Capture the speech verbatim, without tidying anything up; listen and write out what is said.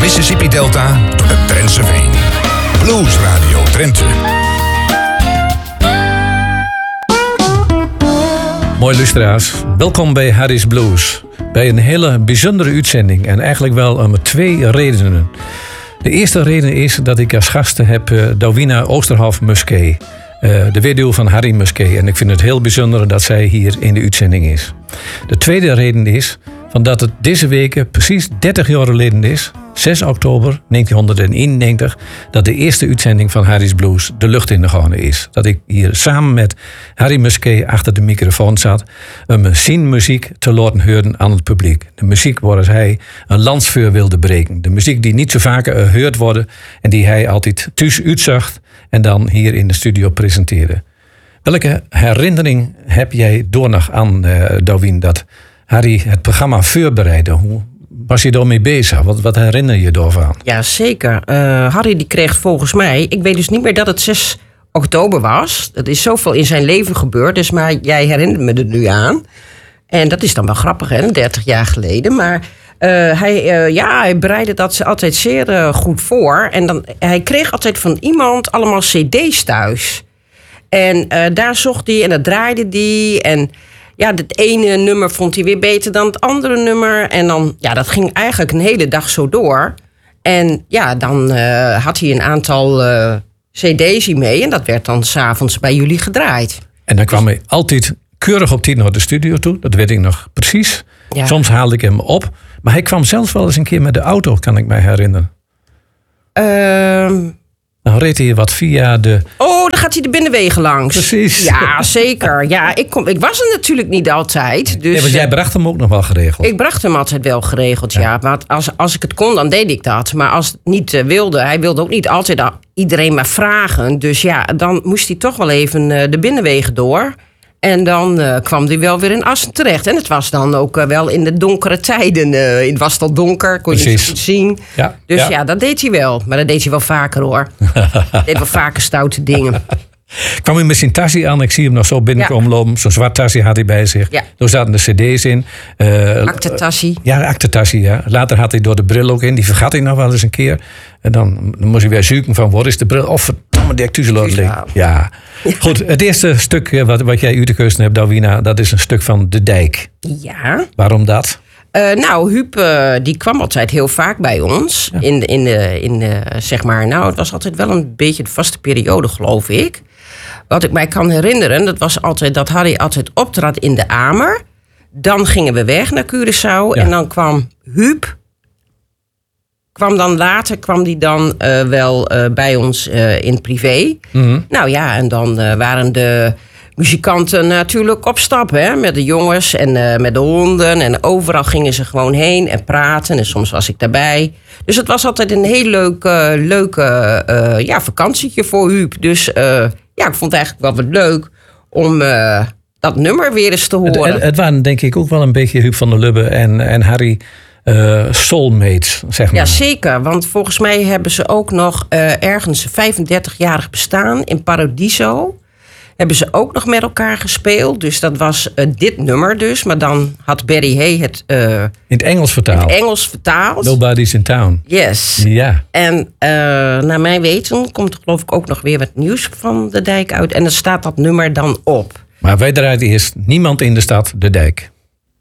Mississippi Delta tot het Drentse Veen. Blues Radio Drenthe. Mooi luisteraars, welkom bij Harry's Blues. Bij een hele bijzondere uitzending en eigenlijk wel om twee redenen. De eerste reden is dat ik als gasten heb uh, Douwina Oosterhoff-Musquet. Uh, de weduwe van Harry Musquet. En ik vind het heel bijzonder dat zij hier in de uitzending is. De tweede reden is van dat het deze week precies dertig jaar geleden is, zes oktober negentienhonderdeenennegentig, dat de eerste uitzending van Harry's Blues de lucht in gegaan is. Dat ik hier samen met Harry Musquet achter de microfoon zat om zijn muziek te laten horen aan het publiek. De muziek waar hij een landsvuur wilde breken. De muziek die niet zo vaak gehoord wordt en die hij altijd thuis uitzocht en dan hier in de studio presenteerde. Welke herinnering heb jij door nog aan, uh, Douwien, dat Harry het programma voorbereidde? Hoe was je daarmee bezig? Wat, wat herinner je daarvan? Ja, zeker. Uh, Harry die kreeg volgens mij... Ik weet dus niet meer dat het zes oktober was. Er is zoveel in zijn leven gebeurd. Dus maar jij herinnert me er nu aan. En dat is dan wel grappig, hè? dertig jaar geleden. Maar uh, hij, uh, ja, hij bereidde dat altijd zeer uh, goed voor. En dan, hij kreeg altijd van iemand allemaal cd's thuis. En uh, daar zocht hij en dat draaide hij. En ja, het ene nummer vond hij weer beter dan het andere nummer. En dan, ja, dat ging eigenlijk een hele dag zo door. En ja, dan uh, had hij een aantal uh, cd's mee. En dat werd dan 's avonds bij jullie gedraaid. En dan kwam hij altijd keurig op tijd naar de studio toe. Dat weet ik nog precies. Ja. Soms haalde ik hem op. Maar hij kwam zelfs wel eens een keer met de auto, kan ik mij herinneren. Uh, Dan reed hij wat via de... Oh, dan gaat hij de binnenwegen langs. Precies. Ja, zeker. Ja, ik, kom, ik was er natuurlijk niet altijd. Dus, ja, want jij bracht hem ook nog wel geregeld. Ik bracht hem altijd wel geregeld, ja. ja. Maar als, als ik het kon, dan deed ik dat. Maar als het niet uh, wilde, hij wilde ook niet altijd iedereen maar vragen. Dus ja, dan moest hij toch wel even uh, de binnenwegen door. En dan uh, kwam hij wel weer in Assen terecht. En het was dan ook uh, wel in de donkere tijden. Uh, het was al donker, kon je Precies. niet zo goed zien. Ja, dus ja. ja, dat deed hij wel. Maar dat deed hij wel vaker, hoor. Hij deed wel vaker stoute dingen. Ik kwam hij met zijn tasje aan. Ik zie hem nog zo binnenkomen Ja. lopen. Zo'n zwart tasje had hij bij zich. Ja. Daar zaten de cd's in. Uh, Aktetassie. Ja, aktetassie, ja. Later had hij door de bril ook in. Die vergat hij nog wel eens een keer. En dan, dan moest hij weer zoeken van, wat is de bril? Of verdomme, die actus laten liggen. Ja. Goed, het eerste stuk wat, wat jij uit de keuze hebt, Douwina, dat is een stuk van De Dijk. Ja. Waarom dat? Uh, nou, Huub, uh, die kwam altijd heel vaak bij ons. Ja. In, in, de, in de, zeg maar, nou, het was altijd wel een beetje de vaste periode, geloof ik. Wat ik mij kan herinneren, dat was altijd dat Harry altijd optrad in de Amer. Dan gingen we weg naar Curaçao. Ja. En dan kwam Huub. Kwam dan later, kwam die dan uh, wel uh, bij ons uh, in privé. Mm-hmm. Nou ja, en dan uh, waren de muzikanten natuurlijk op stap, hè, met de jongens en uh, met de honden. En overal gingen ze gewoon heen en praten. En soms was ik daarbij. Dus het was altijd een heel leuk uh, leuke uh, ja, vakantietje voor Huub. Dus uh, ja, ik vond het eigenlijk wel wat leuk om uh, dat nummer weer eens te horen. Het, het, het waren denk ik ook wel een beetje Huub van der Lubbe en, en Harry uh, soulmates, zeg maar. Ja, zeker. Want volgens mij hebben ze ook nog uh, ergens een vijfendertigjarig bestaan in Paradiso. Hebben ze ook nog met elkaar gespeeld. Dus dat was uh, dit nummer dus. Maar dan had Barry Hay het uh, in het Engels vertaald. In het Engels vertaald. Nobody's in Town. Yes. Ja. En uh, naar mijn weten komt er geloof ik ook nog weer wat nieuws van De Dijk uit. En dan staat dat nummer dan op. Maar wij draaien eerst Niemand in de Stad, De Dijk.